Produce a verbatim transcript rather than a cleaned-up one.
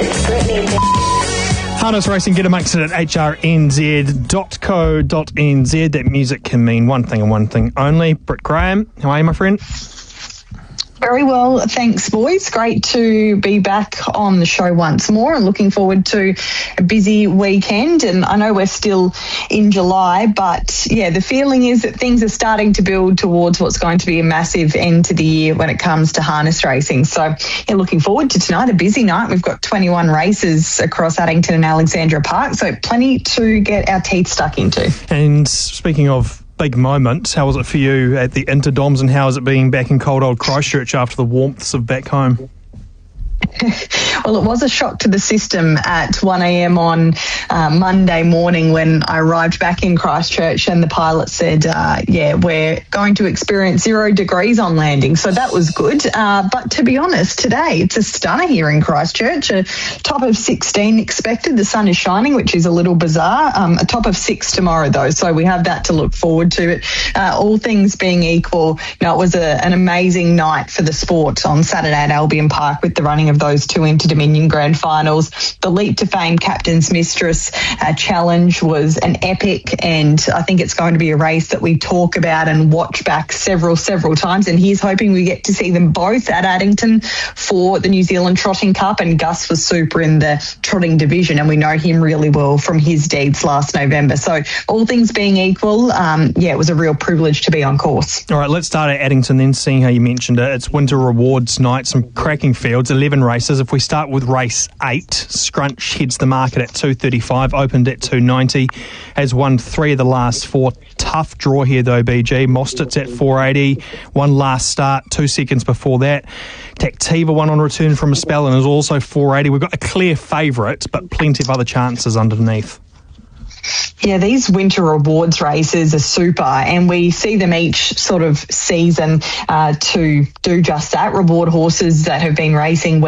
Harness Racing, get amongst it at h r n z dot co dot n z. That music can mean one thing and one thing only. Britt Graham, how are you, my friend? Very well, thanks, boys. Great to be back on the show once more and looking forward to a busy weekend. And I know we're still in July, but yeah, the feeling is that things are starting to build towards what's going to be a massive end to the year when it comes to harness racing. So yeah, looking forward to tonight, a busy night. We've got twenty-one races across Addington and Alexandra Park, so plenty to get our teeth stuck into. And speaking of big moment, how was it for you at the Interdoms, and how is it being back in cold old Christchurch after the warmths of back home? Well, it was a shock to the system at one a.m. on uh, Monday morning when I arrived back in Christchurch, and the pilot said, uh, yeah, we're going to experience zero degrees on landing. So that was good. Uh, but to be honest, today it's a stunner here in Christchurch. A top of sixteen expected. The sun is shining, which is a little bizarre. Um, a top of six tomorrow, though. So we have that to look forward to. It. Uh, all things being equal, you know, it was a, an amazing night for the sport on Saturday at Albion Park with the running of those two Inter-Dominion Grand Finals. The Leap to Fame Captain's Mistress uh, Challenge was an epic, and I think it's going to be a race that we talk about and watch back several, several times. And here's hoping we get to see them both at Addington for the New Zealand Trotting Cup. And Gus was super in the trotting division, and we know him really well from his deeds last November. So all things being equal, um, yeah, it was a real privilege to be on course. All right, let's start at Addington then, seeing how you mentioned it. It's Winter Rewards night, some cracking fields, eleven races. If we start with race eight, Scrunch heads the market at two thirty-five, opened at two ninety, has won three of the last four. Tough draw here though, B G. Mostert's at four eighty, one last start, two seconds before that. Tactiva won on return from a spell and is also four eighty. We've got a clear favourite, but plenty of other chances underneath. Yeah, these Winter Rewards races are super, and we see them each sort of season uh, to do just that. Reward horses that have been racing